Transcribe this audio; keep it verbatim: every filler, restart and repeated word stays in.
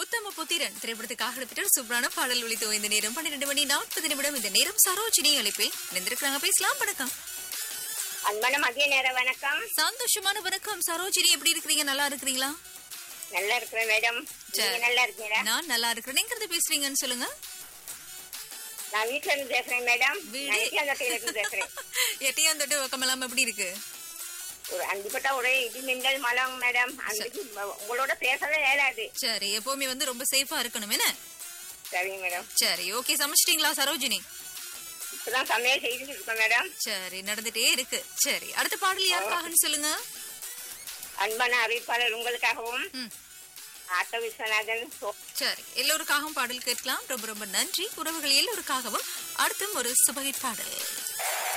உத்தம புத்திரன் திரைப்படத்துக்காக இடம்பெற்ற சூப்பரான பாடல் ஒலித்து இந்த நேரம் பன்னிரண்டு மணி நாற்பது நிமிடம். இந்த நேரம் சரோஜினி அழைப்பில் நின்றிருக்கிறாங்க. பேசலாம். வணக்கம். அன்பான மதிய நேர வணக்கம். சந்தோஷமான வணக்கம் சரோஜினி, எப்படி இருக்கிறீங்க? நல்லா இருக்கிறீங்களா? நல்லா இருக்கிறேன் மேடம். நீங்க நல்லா இருக்கீங்களா? நான் நல்லா இருக்கிறேன். எங்க இருந்து பேசுறீங்கன்னு சொல்லுங்க. நான் வீட்ல இருந்து பேசுறேன் மேடம். வீடு எட்டியாந்தோட்டையில இருந்து பேசுறேன். எட்டியாந்தோட்டை வக்கமெல்லாம் எப்படி இருக்கு? ஒரு அஞ்சுபட்டா ஒரே இடி மின்னல் மலம் மேடம். அன்றைக்கு உங்களோட பேசவே ஏறாது. சரி, எப்பவுமே வந்து ரொம்ப சேஃபா இருக்கணும் என்ன? சரிங்க மேடம். சரி, ஓகே. சமைச்சிட்டீங்களா சரோஜினி? இப்பதான் சமையல் செய்துட்டு இருக்கோம் மேடம். சரி, நடந்துட்டே இருக்கு. சரி, அடுத்த பாடல் யாருக்காகன்னு சொல்லுங்க. அன்பான அறிவிப்பாளர் உங்களுக்காகவும் ஆட்டோ விஸ்வநாதன். சரி, எல்லோருக்காகவும் பாடல் கேட்கலாம். ரொம்ப ரொம்ப நன்றி. உறவுகள் எல்லோருக்காகவும் அடுத்தும் ஒரு சுபகை பாடல்.